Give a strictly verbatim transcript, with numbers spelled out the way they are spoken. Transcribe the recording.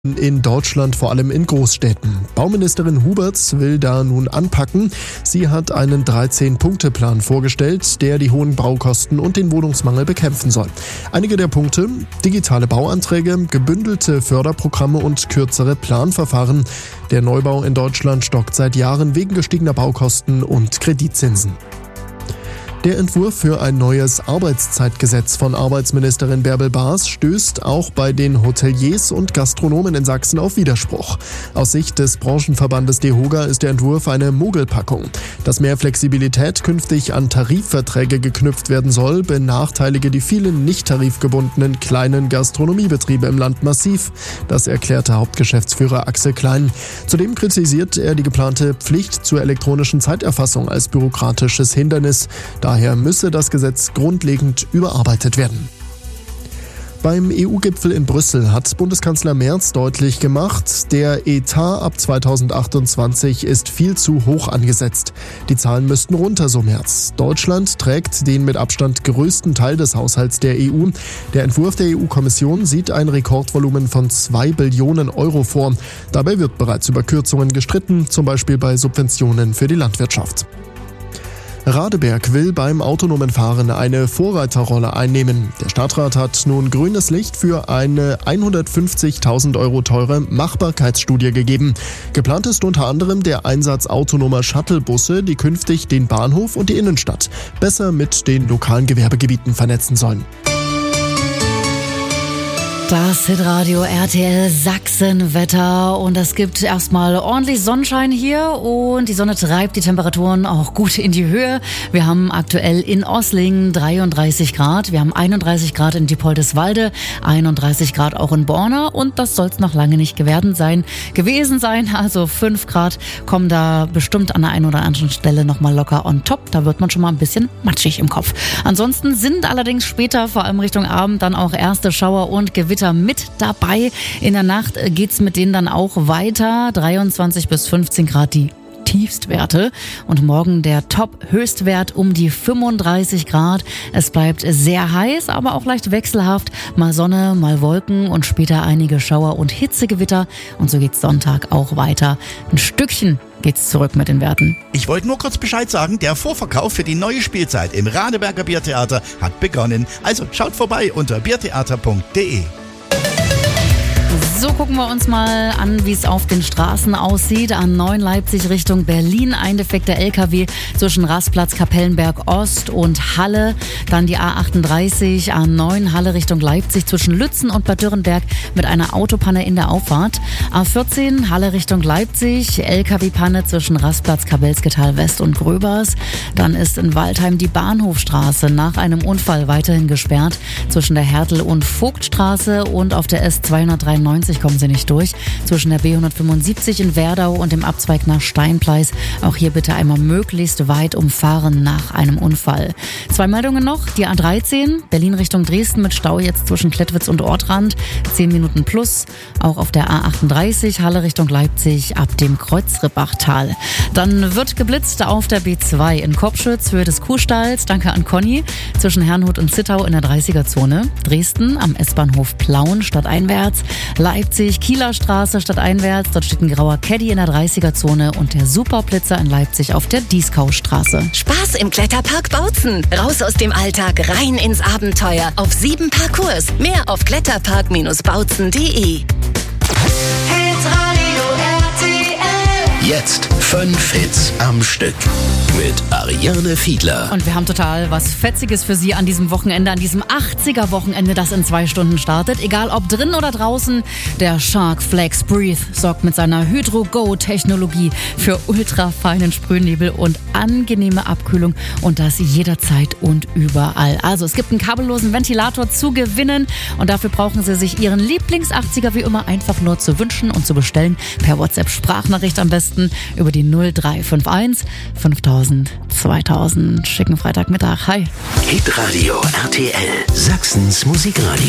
In Deutschland, vor allem in Großstädten. Bauministerin Huberts will da nun anpacken. Sie hat einen dreizehn-Punkte-Plan vorgestellt, der die hohen Baukosten und den Wohnungsmangel bekämpfen soll. Einige der Punkte: digitale Bauanträge, gebündelte Förderprogramme und kürzere Planverfahren. Der Neubau in Deutschland stockt seit Jahren wegen gestiegener Baukosten und Kreditzinsen. Der Entwurf für ein neues Arbeitszeitgesetz von Arbeitsministerin Bärbel Baas stößt auch bei den Hoteliers und Gastronomen in Sachsen auf Widerspruch. Aus Sicht des Branchenverbandes DEHOGA ist der Entwurf eine Mogelpackung. Dass mehr Flexibilität künftig an Tarifverträge geknüpft werden soll, benachteilige die vielen nicht tarifgebundenen kleinen Gastronomiebetriebe im Land massiv. Das erklärte Hauptgeschäftsführer Axel Klein. Zudem kritisiert er die geplante Pflicht zur elektronischen Zeiterfassung als bürokratisches Hindernis. Daher müsse das Gesetz grundlegend überarbeitet werden. Beim E U-Gipfel in Brüssel hat Bundeskanzler Merz deutlich gemacht, der Etat ab zweitausendachtundzwanzig ist viel zu hoch angesetzt. Die Zahlen müssten runter, so Merz. Deutschland trägt den mit Abstand größten Teil des Haushalts der E U. Der Entwurf der E U-Kommission sieht ein Rekordvolumen von zwei Billionen Euro vor. Dabei wird bereits über Kürzungen gestritten, zum Beispiel bei Subventionen für die Landwirtschaft. Radeberg will beim autonomen Fahren eine Vorreiterrolle einnehmen. Der Stadtrat hat nun grünes Licht für eine hundertfünfzigtausend Euro teure Machbarkeitsstudie gegeben. Geplant ist unter anderem der Einsatz autonomer Shuttlebusse, die künftig den Bahnhof und die Innenstadt besser mit den lokalen Gewerbegebieten vernetzen sollen. Das Hitradio R T L Sachsenwetter, und es gibt erstmal ordentlich Sonnenschein hier und die Sonne treibt die Temperaturen auch gut in die Höhe. Wir haben aktuell in Oslingen dreiunddreißig Grad, wir haben einunddreißig Grad in Diepoldeswalde, einunddreißig Grad auch in Borna, und das soll es noch lange nicht geworden sein, gewesen sein. Also fünf Grad kommen da bestimmt an der einen oder anderen Stelle nochmal locker on top. Da wird man schon mal ein bisschen matschig im Kopf. Ansonsten sind allerdings später, vor allem Richtung Abend, dann auch erste Schauer und Gewitter mit dabei. In der Nacht geht's mit denen dann auch weiter. dreiundzwanzig bis fünfzehn Grad die Tiefstwerte. Und morgen der Top-Höchstwert um die fünfunddreißig Grad. Es bleibt sehr heiß, aber auch leicht wechselhaft. Mal Sonne, mal Wolken und später einige Schauer und Hitzegewitter. Und so geht's Sonntag auch weiter. Ein Stückchen geht's zurück mit den Werten. Ich wollte nur kurz Bescheid sagen, der Vorverkauf für die neue Spielzeit im Radeberger Biertheater hat begonnen. Also schaut vorbei unter biertheater punkt de. So, gucken wir uns mal an, wie es auf den Straßen aussieht. A neun Leipzig Richtung Berlin, ein defekter L K W zwischen Rastplatz Kapellenberg Ost und Halle. Dann die A achtunddreißig, A neun Halle Richtung Leipzig zwischen Lützen und Bad Dürrenberg mit einer Autopanne in der Auffahrt. A vierzehn Halle Richtung Leipzig, L K W-Panne zwischen Rastplatz Kabelsketal West und Gröbers. Dann ist in Waldheim die Bahnhofstraße nach einem Unfall weiterhin gesperrt zwischen der Hertel- und Vogtstraße, und auf der S zweihundertdreiundneunzig kommen sie nicht durch. Zwischen der B hundertfünfundsiebzig in Werdau und dem Abzweig nach Steinpleis. Auch hier bitte einmal möglichst weit umfahren nach einem Unfall. Zwei Meldungen noch. Die A dreizehn, Berlin Richtung Dresden mit Stau jetzt zwischen Klettwitz und Ortrand. zehn Minuten plus. Auch auf der A achtunddreißig, Halle Richtung Leipzig ab dem Kreuzrippachtal. Dann wird geblitzt auf der B zwei in Kopschütz, Höhe des Kuhstalls. Danke an Conny. Zwischen Herrnhut und Zittau in der dreißiger-Zone. Dresden am S-Bahnhof Plauen stadteinwärts. Leipzig, Kieler Straße stadteinwärts, dort steht ein grauer Caddy in der dreißiger-Zone und der Superblitzer in Leipzig auf der Dieskaustraße. Spaß im Kletterpark Bautzen. Raus aus dem Alltag, rein ins Abenteuer. Auf sieben Parcours. Mehr auf kletterpark Bindestrich bautzen punkt de. Jetzt fünf Hits am Stück mit Ariane Fiedler. Und wir haben total was Fetziges für Sie an diesem Wochenende, an diesem achtziger-Wochenende, das in zwei Stunden startet. Egal ob drin oder draußen, der Shark Flex Breathe sorgt mit seiner Hydro-Go-Technologie für ultrafeinen Sprühnebel und angenehme Abkühlung, und das jederzeit und überall. Also es gibt einen kabellosen Ventilator zu gewinnen, und dafür brauchen Sie sich Ihren Lieblings-achtziger wie immer einfach nur zu wünschen und zu bestellen. Per WhatsApp-Sprachnachricht am besten über die null drei fünf eins fünftausend zweitausend. Schicken Freitagmittag. Hi. Hitradio R T L, Sachsens Musikradio.